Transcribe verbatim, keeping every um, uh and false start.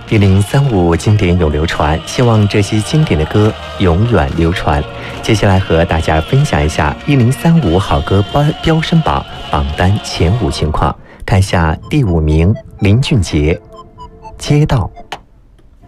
一零三五经典永流传，希望这些经典的歌永远流传。接下来和大家分享一下一零三五好歌飙升榜榜单前五情况。看一下第五名，林俊杰《街道》。